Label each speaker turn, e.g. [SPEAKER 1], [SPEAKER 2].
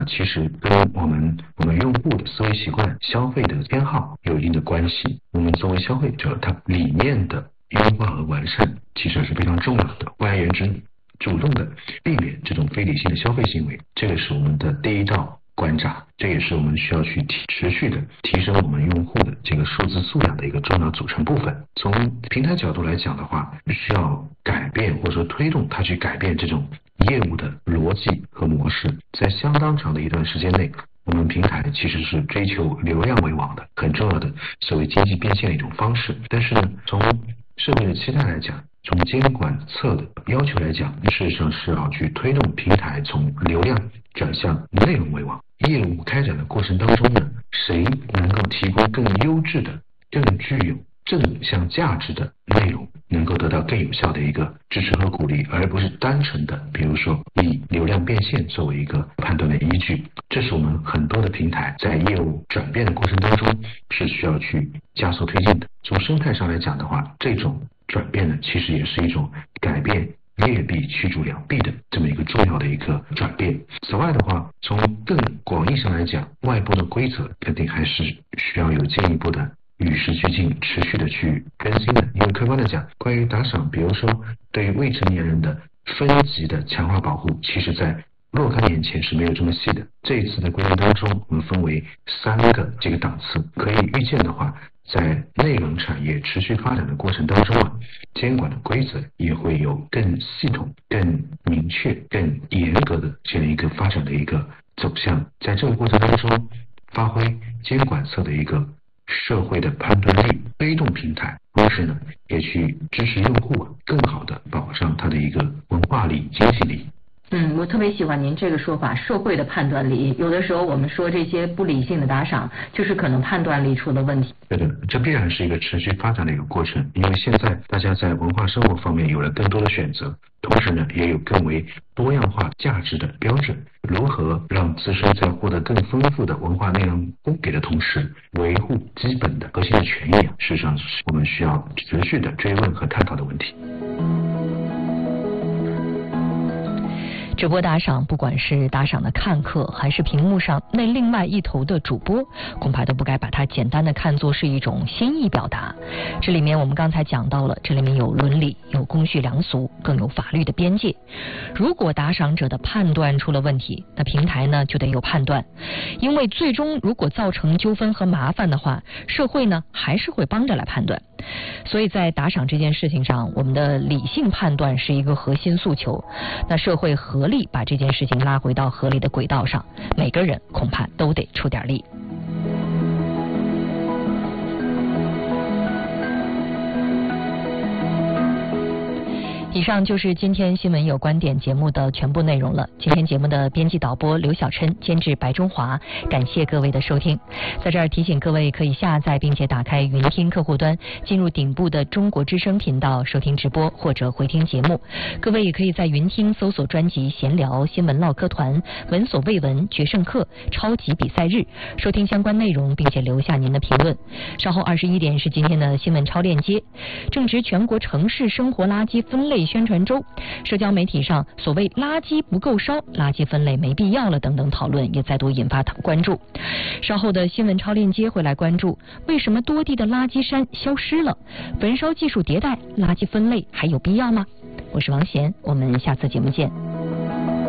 [SPEAKER 1] 其实跟我们用户的思维习惯、消费的偏好有一定的关系。我们作为消费者，它理念的优化和完善其实是非常重要的。换而言之，主动的避免这种非理性的消费行为，这个是我们的第一道关闸，这也是我们需要去持续的提升我们用户的这个数字素养的一个重要组成部分。从平台角度来讲的话，需要改变或者说推动它去改变这种业务的逻辑和模式。在相当长的一段时间内，我们平台其实是追求流量为王的很重要的所谓经济变现的一种方式。但是呢，从社会的期待来讲，从监管侧的要求来讲，事实上是要去推动平台从流量转向内容为王。业务开展的过程当中呢，谁能够提供更优质的、更具有正向价值的内容，能够得到更有效的一个支持和鼓励，而不是单纯的比如说以流量变现作为一个判断的依据。这是我们很多的平台在业务转变的过程当中是需要去加速推进的。从生态上来讲的话，这种转变呢，其实也是一种改变劣币驱逐良币的这么一个重要的一个转变。此外的话，从更广义上来讲，外部的规则肯定还是需要有进一步的与时俱进、持续的去更新的。因为客观的讲，关于打赏，比如说对于未成年人的分级的强化保护，其实在若干年前是没有这么细的。这一次的规定当中，我们分为3个这个档次。可以预见的话，在内容产业持续发展的过程当中啊，监管的规则也会有更系统、更明确、更严格的这样一个发展的一个走向。在这个过程当中，发挥监管侧的一个社会的判断力，推动平台，同时呢，也去支持用户更好的保障它的一个文化力、经济力。
[SPEAKER 2] 我特别喜欢您这个说法，社会的判断力。有的时候我们说这些不理性的打赏，就是可能判断力出了问题。
[SPEAKER 1] 对的，这必然是一个持续发展的一个过程，因为现在大家在文化生活方面有了更多的选择，同时呢，也有更为多样化价值的标准。如何让自身在获得更丰富的文化内容供给的同时，维护基本的核心的权益事实上是我们需要持续的追问和探讨的问题。
[SPEAKER 3] 直播打赏，不管是打赏的看客，还是屏幕上那另外一头的主播，恐怕都不该把它简单的看作是一种心意表达。这里面我们刚才讲到了，这里面有伦理，有公序良俗，更有法律的边界。如果打赏者的判断出了问题，那平台呢就得有判断，因为最终如果造成纠纷和麻烦的话，社会呢还是会帮着来判断。所以在打赏这件事情上，我们的理性判断是一个核心诉求。那社会合力把这件事情拉回到合理的轨道上，每个人恐怕都得出点力。以上就是今天新闻有观点节目的全部内容了。今天节目的编辑导播刘小琛，监制白中华，感谢各位的收听。在这儿提醒各位可以下载并且打开云听客户端，进入顶部的中国之声频道收听直播或者回听节目。各位也可以在云听搜索专辑闲聊、新闻唠嗑团、闻所未闻、决胜课、超级比赛日，收听相关内容并且留下您的评论。稍后21点是今天的新闻超链接。正值全国城市生活垃圾分类宣传周，社交媒体上所谓垃圾不够烧、垃圾分类没必要了等等讨论也再度引发关注。稍后的新闻超链接会来关注为什么多地的垃圾山消失了，焚烧技术迭代，垃圾分类还有必要吗？我是王贤，我们下次节目见。